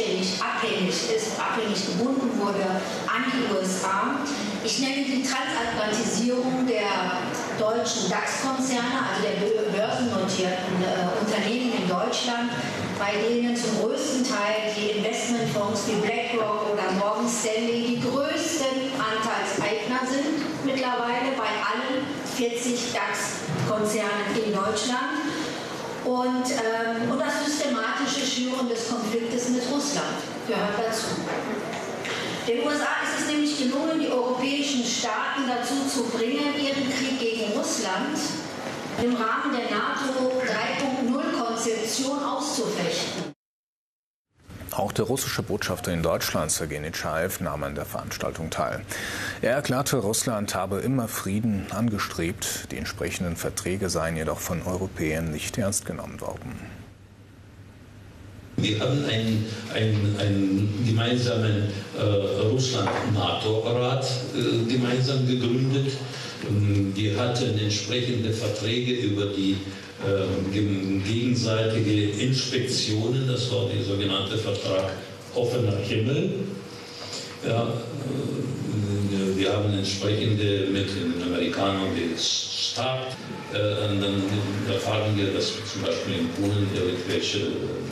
vollständig abhängig gebunden wurde an die USA. Ich nenne die Transatlantisierung der deutschen DAX-Konzerne, also der börsennotierten Unternehmen in Deutschland, bei denen zum größten Teil die Investmentfonds wie BlackRock oder Morgan Stanley die größten Anteilseigner sind mittlerweile bei allen 40 DAX-Konzernen in Deutschland. Und das systematische Schüren des Konfliktes mit Russland gehört dazu. Den USA ist es nämlich gelungen, die europäischen Staaten dazu zu bringen, ihren Krieg gegen Russland im Rahmen der NATO 3.0-Konzeption auszufechten. Auch der russische Botschafter in Deutschland, Sergei Netschaev, nahm an der Veranstaltung teil. Er erklärte, Russland habe immer Frieden angestrebt, die entsprechenden Verträge seien jedoch von Europäern nicht ernst genommen worden. Wir haben einen gemeinsamen Russland-NATO-Rat gemeinsam gegründet. Wir hatten entsprechende Verträge über die gegenseitige Inspektionen, das war der sogenannte Vertrag Offener Himmel. Ja, wir haben entsprechende mit den Amerikanern gestartet. Dann erfahren wir, dass zum Beispiel in Polen irgendwelche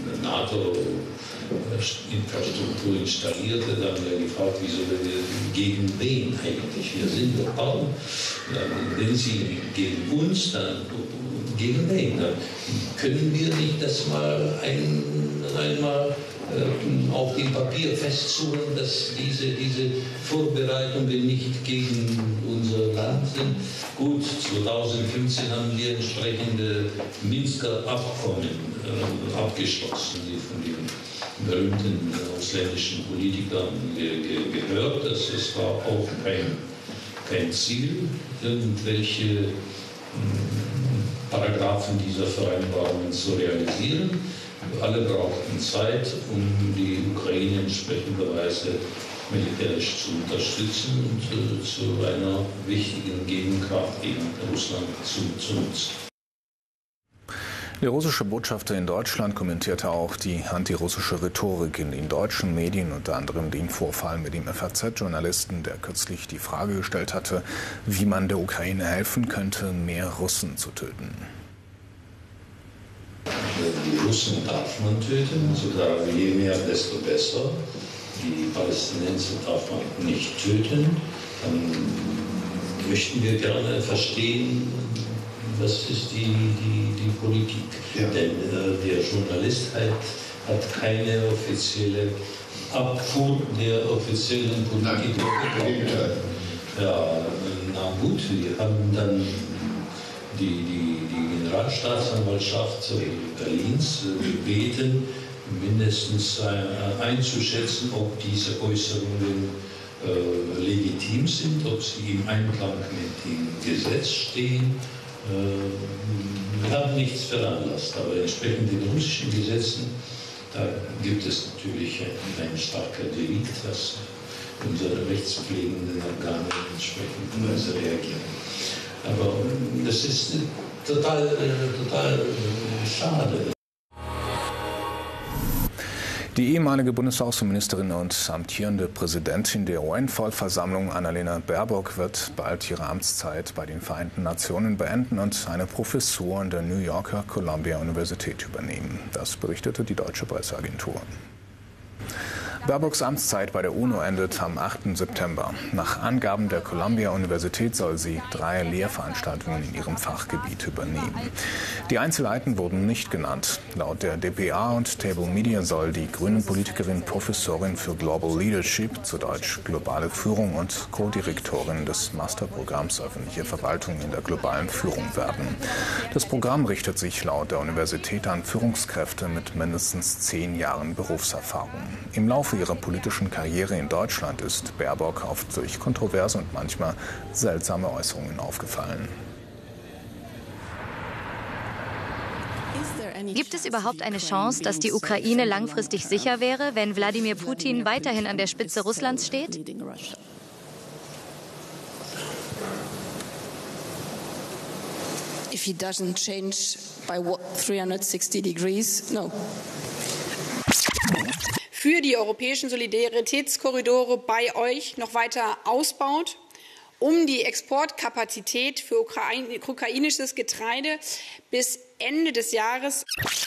NATO-Infrastruktur installiert wird. Da haben wir gefragt, wieso wir gegen wen eigentlich? Wir sind doch kaum. Wenn Sie gegen uns, dann gegen wen? Dann können wir nicht das mal einmal auf dem Papier festzurren, dass diese Vorbereitungen nicht gegen unser Land sind. Gut, 2015 haben wir entsprechende Minsker Abkommen abgeschlossen, die von den berühmten ausländischen Politikern gehört. Das war auch kein Ziel, irgendwelche Paragraphen dieser Vereinbarungen zu realisieren. Alle brauchten Zeit, um die Ukraine entsprechenderweise militärisch zu unterstützen und zu einer wichtigen Gegenkraft gegen Russland zu nutzen. Der russische Botschafter in Deutschland kommentierte auch die antirussische Rhetorik in den deutschen Medien, unter anderem den Vorfall mit dem FAZ-Journalisten, der kürzlich die Frage gestellt hatte, wie man der Ukraine helfen könnte, mehr Russen zu töten. Die Russen darf man töten, sogar je mehr, desto besser. Die Palästinenser darf man nicht töten. Dann möchten wir gerne verstehen, was ist die Politik. Ja. Denn der Journalist hat keine offizielle Abfuhr der offiziellen Politik. Ja, na gut, wir haben dann die Generalstaatsanwaltschaft Berlins gebeten, mindestens einzuschätzen, ob diese Äußerungen legitim sind, ob sie im Einklang mit dem Gesetz stehen. Wir haben nichts veranlasst, aber entsprechend den russischen Gesetzen, da gibt es natürlich ein starker Delikt, was unsere rechtspflegenden Organe entsprechenderweise reagieren. Aber das ist total schade. Die ehemalige Bundesaußenministerin und amtierende Präsidentin der UN-Vollversammlung Annalena Baerbock wird bald ihre Amtszeit bei den Vereinten Nationen beenden und eine Professur an der New Yorker Columbia-Universität übernehmen. Das berichtete die deutsche Presseagentur. Baerbocks Amtszeit bei der UNO endet am 8. September. Nach Angaben der Columbia-Universität soll sie 3 Lehrveranstaltungen in ihrem Fachgebiet übernehmen. Die Einzelheiten wurden nicht genannt. Laut der dpa und Table Media soll die grüne Politikerin Professorin für Global Leadership, zu Deutsch globale Führung, und Co-Direktorin des Masterprogramms Öffentliche Verwaltung in der globalen Führung werden. Das Programm richtet sich laut der Universität an Führungskräfte mit mindestens 10 Jahren Berufserfahrung. Im Laufe ihrer politischen Karriere in Deutschland ist Baerbock oft durch kontroverse und manchmal seltsame Äußerungen aufgefallen. Gibt es überhaupt eine Chance, dass die Ukraine langfristig sicher wäre, wenn Wladimir Putin weiterhin an der Spitze Russlands steht? If he doesn't change by 360 degrees, no. für die europäischen Solidaritätskorridore bei euch noch weiter ausbaut, um die Exportkapazität für ukrainisches Getreide bis Ende des Jahres.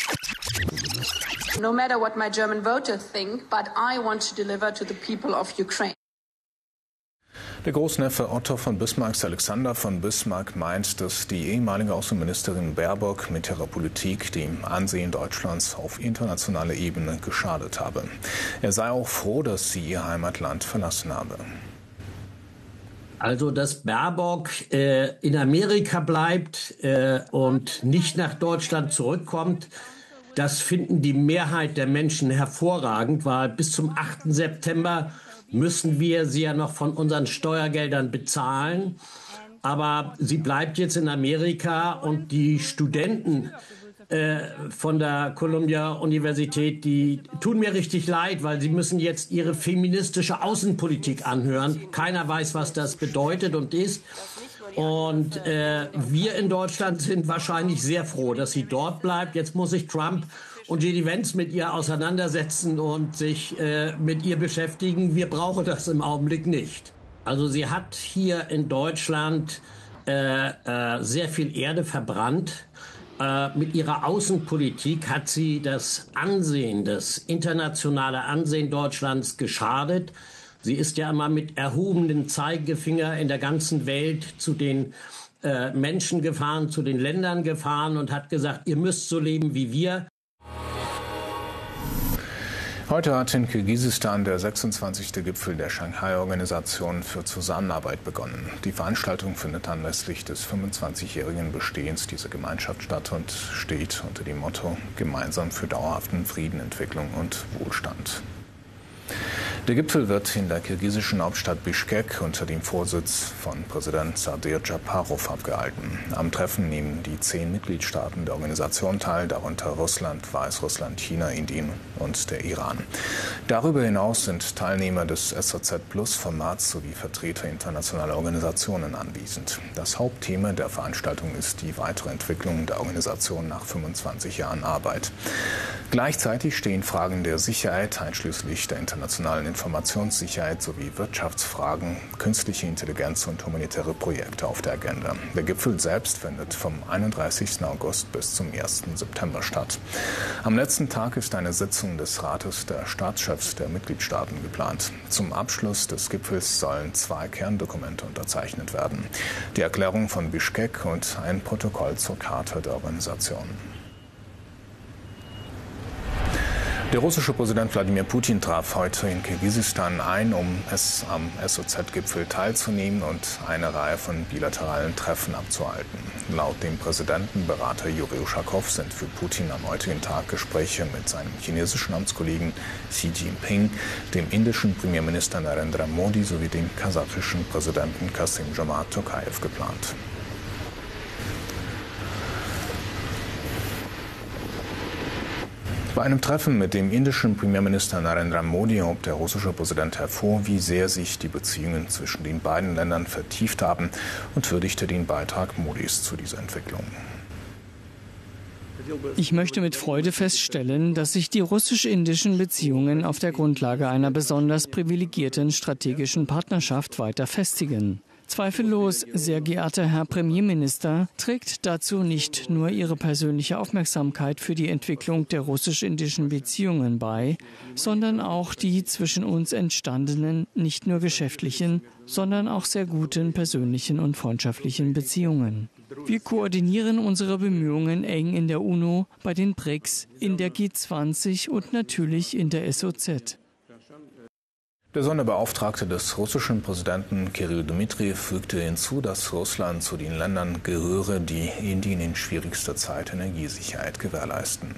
No matter what my German voters think, but I want to deliver to the people of Ukraine. Der Großneffe Otto von Bismarcks, Alexander von Bismarck, meint, dass die ehemalige Außenministerin Baerbock mit ihrer Politik dem Ansehen Deutschlands auf internationaler Ebene geschadet habe. Er sei auch froh, dass sie ihr Heimatland verlassen habe. Also, dass Baerbock in Amerika bleibt und nicht nach Deutschland zurückkommt, das finden die Mehrheit der Menschen hervorragend, weil bis zum 8. September müssen wir sie ja noch von unseren Steuergeldern bezahlen. Aber sie bleibt jetzt in Amerika und die Studenten von der Columbia-Universität, die tun mir richtig leid, weil sie müssen jetzt ihre feministische Außenpolitik anhören. Keiner weiß, was das bedeutet und ist. Und wir in Deutschland sind wahrscheinlich sehr froh, dass sie dort bleibt. Jetzt muss sich Trump und J.D. Vance mit ihr auseinandersetzen und sich mit ihr beschäftigen. Wir brauchen das im Augenblick nicht. Also sie hat hier in Deutschland sehr viel Erde verbrannt. Mit ihrer Außenpolitik hat sie das Ansehen, das internationale Ansehen Deutschlands geschadet. Sie ist ja immer mit erhobenem Zeigefinger in der ganzen Welt zu den Menschen gefahren, zu den Ländern gefahren und hat gesagt, ihr müsst so leben wie wir. Heute hat in Kirgisistan der 26. Gipfel der Shanghai-Organisation für Zusammenarbeit begonnen. Die Veranstaltung findet anlässlich des 25-jährigen Bestehens dieser Gemeinschaft statt und steht unter dem Motto Gemeinsam für dauerhaften Frieden, Entwicklung und Wohlstand. Der Gipfel wird in der kirgisischen Hauptstadt Bischkek unter dem Vorsitz von Präsident Sadir Japarov abgehalten. Am Treffen nehmen die 10 Mitgliedstaaten der Organisation teil, darunter Russland, Weißrussland, China, Indien und der Iran. Darüber hinaus sind Teilnehmer des SOZ-Plus-Formats sowie Vertreter internationaler Organisationen anwesend. Das Hauptthema der Veranstaltung ist die weitere Entwicklung der Organisation nach 25 Jahren Arbeit. Gleichzeitig stehen Fragen der Sicherheit, einschließlich der internationalen Informationssicherheit sowie Wirtschaftsfragen, künstliche Intelligenz und humanitäre Projekte auf der Agenda. Der Gipfel selbst findet vom 31. August bis zum 1. September statt. Am letzten Tag ist eine Sitzung des Rates der Staatschefs der Mitgliedstaaten geplant. Zum Abschluss des Gipfels sollen 2 Kerndokumente unterzeichnet werden. Die Erklärung von Bischkek und ein Protokoll zur Charta der Organisation. Der russische Präsident Wladimir Putin traf heute in Kirgisistan ein, um am SOZ-Gipfel teilzunehmen und eine Reihe von bilateralen Treffen abzuhalten. Laut dem Präsidentenberater Juri Uschakow sind für Putin am heutigen Tag Gespräche mit seinem chinesischen Amtskollegen Xi Jinping, dem indischen Premierminister Narendra Modi sowie dem kasachischen Präsidenten Kassym-Jomart Tokayev geplant. Bei einem Treffen mit dem indischen Premierminister Narendra Modi hob der russische Präsident hervor, wie sehr sich die Beziehungen zwischen den beiden Ländern vertieft haben und würdigte den Beitrag Modis zu dieser Entwicklung. Ich möchte mit Freude feststellen, dass sich die russisch-indischen Beziehungen auf der Grundlage einer besonders privilegierten strategischen Partnerschaft weiter festigen. Zweifellos, sehr geehrter Herr Premierminister, trägt dazu nicht nur Ihre persönliche Aufmerksamkeit für die Entwicklung der russisch-indischen Beziehungen bei, sondern auch die zwischen uns entstandenen, nicht nur geschäftlichen, sondern auch sehr guten persönlichen und freundschaftlichen Beziehungen. Wir koordinieren unsere Bemühungen eng in der UNO, bei den BRICS, in der G20 und natürlich in der SOZ. Der Sonderbeauftragte des russischen Präsidenten Kyrill Dmitrijew fügte hinzu, dass Russland zu den Ländern gehöre, die Indien in schwierigster Zeit Energiesicherheit gewährleisten.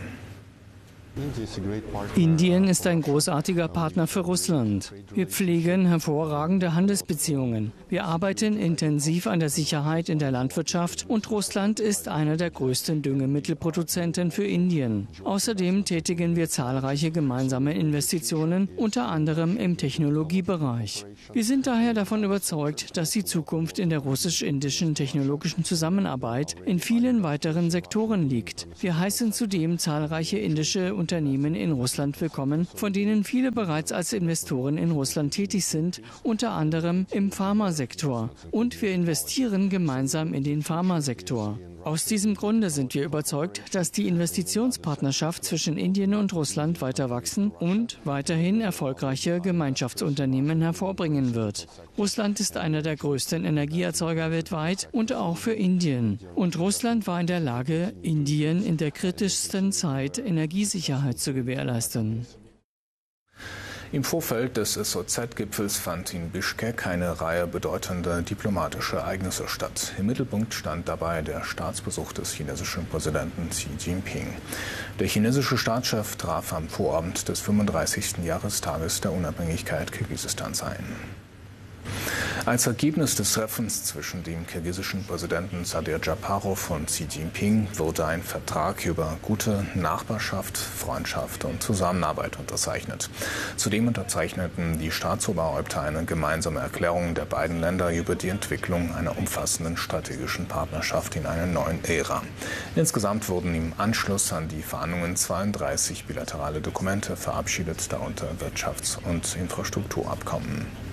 Indien ist ein großartiger Partner für Russland. Wir pflegen hervorragende Handelsbeziehungen. Wir arbeiten intensiv an der Sicherheit in der Landwirtschaft und Russland ist einer der größten Düngemittelproduzenten für Indien. Außerdem tätigen wir zahlreiche gemeinsame Investitionen, unter anderem im Technologiebereich. Wir sind daher davon überzeugt, dass die Zukunft in der russisch-indischen technologischen Zusammenarbeit in vielen weiteren Sektoren liegt. Wir heißen zudem zahlreiche indische Unternehmen in Russland willkommen, von denen viele bereits als Investoren in Russland tätig sind, unter anderem im Pharmasektor. Und wir investieren gemeinsam in den Pharmasektor. Aus diesem Grunde sind wir überzeugt, dass die Investitionspartnerschaft zwischen Indien und Russland weiter wachsen und weiterhin erfolgreiche Gemeinschaftsunternehmen hervorbringen wird. Russland ist einer der größten Energieerzeuger weltweit und auch für Indien. Und Russland war in der Lage, Indien in der kritischsten Zeit Energiesicherheit zu gewährleisten. Im Vorfeld des SOZ-Gipfels fand in Bischkek eine Reihe bedeutender diplomatischer Ereignisse statt. Im Mittelpunkt stand dabei der Staatsbesuch des chinesischen Präsidenten Xi Jinping. Der chinesische Staatschef traf am Vorabend des 35. Jahrestages der Unabhängigkeit Kirgisistans ein. Als Ergebnis des Treffens zwischen dem kirgisischen Präsidenten Sadir Japarov und Xi Jinping wurde ein Vertrag über gute Nachbarschaft, Freundschaft und Zusammenarbeit unterzeichnet. Zudem unterzeichneten die Staatsoberhäupter eine gemeinsame Erklärung der beiden Länder über die Entwicklung einer umfassenden strategischen Partnerschaft in einer neuen Ära. Insgesamt wurden im Anschluss an die Verhandlungen 32 bilaterale Dokumente verabschiedet, darunter Wirtschafts- und Infrastrukturabkommen.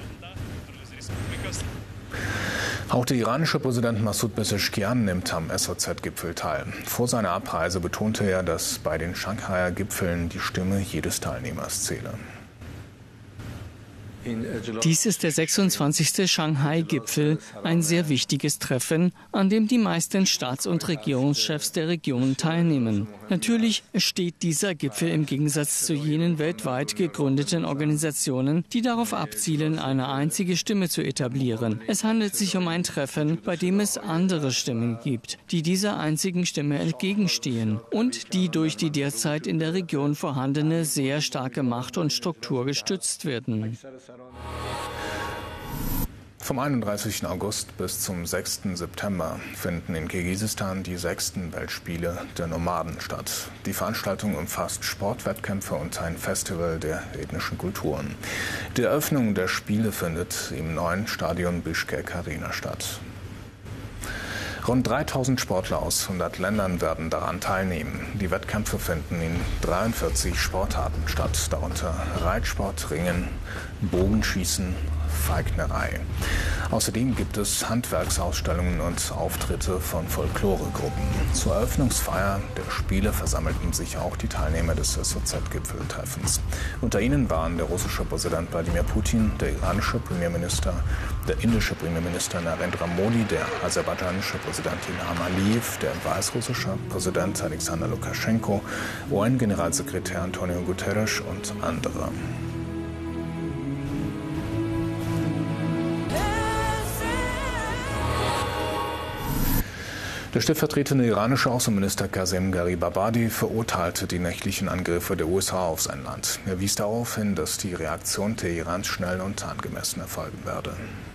Auch der iranische Präsident Massoud Pezeshkian nimmt am SOZ-Gipfel teil. Vor seiner Abreise betonte er, dass bei den Shanghaier Gipfeln die Stimme jedes Teilnehmers zähle. Dies ist der 26. Shanghai-Gipfel, ein sehr wichtiges Treffen, an dem die meisten Staats- und Regierungschefs der Region teilnehmen. Natürlich steht dieser Gipfel im Gegensatz zu jenen weltweit gegründeten Organisationen, die darauf abzielen, eine einzige Stimme zu etablieren. Es handelt sich um ein Treffen, bei dem es andere Stimmen gibt, die dieser einzigen Stimme entgegenstehen und die durch die derzeit in der Region vorhandene sehr starke Macht und Struktur gestützt werden. Vom 31. August bis zum 6. September finden in Kirgisistan die 6. Weltspiele der Nomaden statt. Die Veranstaltung umfasst Sportwettkämpfe und ein Festival der ethnischen Kulturen. Die Eröffnung der Spiele findet im neuen Stadion Bischkek Arena statt. Rund 3000 Sportler aus 100 Ländern werden daran teilnehmen. Die Wettkämpfe finden in 43 Sportarten statt, darunter Reitsport, Ringen, Bogenschießen, Feignerei. Außerdem gibt es Handwerksausstellungen und Auftritte von Folkloregruppen. Zur Eröffnungsfeier der Spiele versammelten sich auch die Teilnehmer des SOZ-Gipfeltreffens. Unter ihnen waren der russische Präsident Wladimir Putin, der iranische Premierminister, der indische Premierminister Narendra Modi, der aserbaidschanische Präsident Ilham Aliyev, der weißrussische Präsident Alexander Lukaschenko, UN-Generalsekretär Antonio Guterres und andere. Der stellvertretende iranische Außenminister Qasem Gharibabadi verurteilte die nächtlichen Angriffe der USA auf sein Land. Er wies darauf hin, dass die Reaktion Teherans schnell und angemessen erfolgen werde.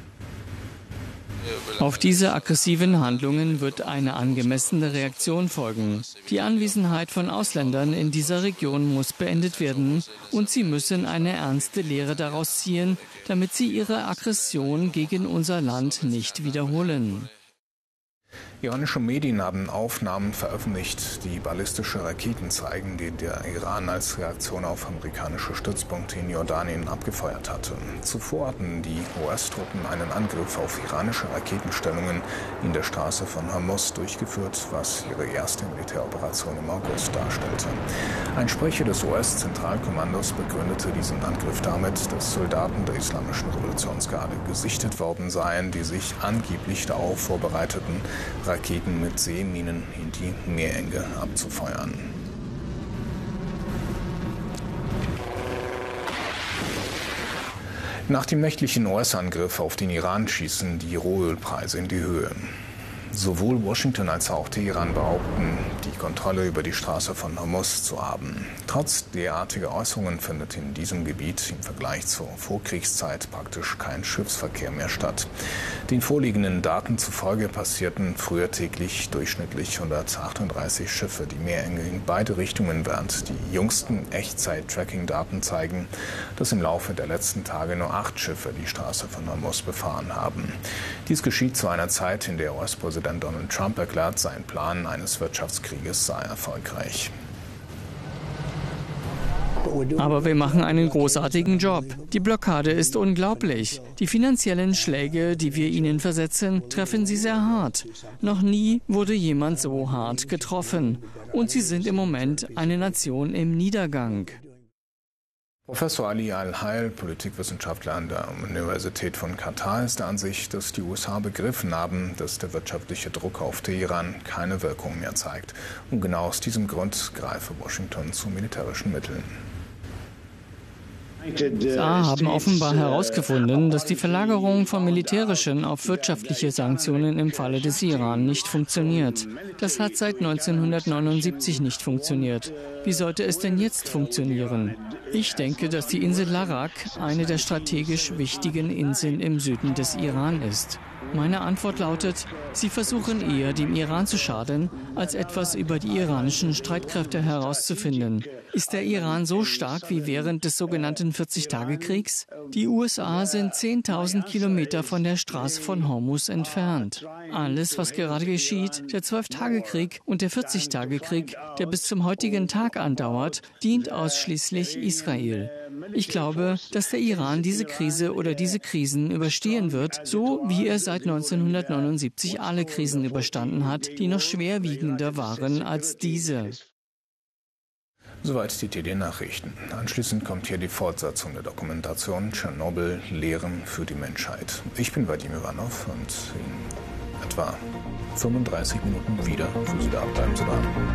Auf diese aggressiven Handlungen wird eine angemessene Reaktion folgen. Die Anwesenheit von Ausländern in dieser Region muss beendet werden und sie müssen eine ernste Lehre daraus ziehen, damit sie ihre Aggression gegen unser Land nicht wiederholen. Iranische Medien haben Aufnahmen veröffentlicht, die ballistische Raketen zeigen, die der Iran als Reaktion auf amerikanische Stützpunkte in Jordanien abgefeuert hatte. Zuvor hatten die US-Truppen einen Angriff auf iranische Raketenstellungen in der Straße von Hormuz durchgeführt, was ihre erste Militäroperation im August darstellte. Ein Sprecher des US-Zentralkommandos begründete diesen Angriff damit, dass Soldaten der Islamischen Revolutionsgarde gesichtet worden seien, die sich angeblich darauf vorbereiteten, Raketen mit Seeminen in die Meerenge abzufeuern. Nach dem nächtlichen US-Angriff auf den Iran schießen die Rohölpreise in die Höhe. Sowohl Washington als auch Teheran behaupten, die Kontrolle über die Straße von Hormuz zu haben. Trotz derartiger Äußerungen findet in diesem Gebiet im Vergleich zur Vorkriegszeit praktisch kein Schiffsverkehr mehr statt. Den vorliegenden Daten zufolge passierten früher täglich durchschnittlich 138 Schiffe die Meerenge in beide Richtungen, während die jüngsten Echtzeit-Tracking-Daten zeigen, dass im Laufe der letzten Tage nur 8 Schiffe die Straße von Hormuz befahren haben. Dies geschieht zu einer Zeit, in der US-Präsident Donald Trump erklärt, sein Plan eines Wirtschaftskrieges sei erfolgreich. Aber wir machen einen großartigen Job. Die Blockade ist unglaublich. Die finanziellen Schläge, die wir ihnen versetzen, treffen sie sehr hart. Noch nie wurde jemand so hart getroffen. Und sie sind im Moment eine Nation im Niedergang. Professor Ali Al-Hail, Politikwissenschaftler an der Universität von Katar, ist der Ansicht, dass die USA begriffen haben, dass der wirtschaftliche Druck auf Teheran keine Wirkung mehr zeigt. Und genau aus diesem Grund greife Washington zu militärischen Mitteln. Die USA haben offenbar herausgefunden, dass die Verlagerung von militärischen auf wirtschaftliche Sanktionen im Falle des Iran nicht funktioniert. Das hat seit 1979 nicht funktioniert. Wie sollte es denn jetzt funktionieren? Ich denke, dass die Insel Larak eine der strategisch wichtigen Inseln im Süden des Iran ist. Meine Antwort lautet, sie versuchen eher dem Iran zu schaden, als etwas über die iranischen Streitkräfte herauszufinden. Ist der Iran so stark wie während des sogenannten 40-Tage-Kriegs? Die USA sind 10.000 Kilometer von der Straße von Hormuz entfernt. Alles, was gerade geschieht, der 12-Tage-Krieg und der 40-Tage-Krieg, der bis zum heutigen Tag andauert, dient ausschließlich Israel. Ich glaube, dass der Iran diese Krise oder diese Krisen überstehen wird, so wie er seit 1979 alle Krisen überstanden hat, die noch schwerwiegender waren als diese. Soweit die TD-Nachrichten. Anschließend kommt hier die Fortsetzung der Dokumentation Tschernobyl – Lehren für die Menschheit. Ich bin Vadim Ivanov und in etwa 35 Minuten wieder für Sie da bleiben zu warten.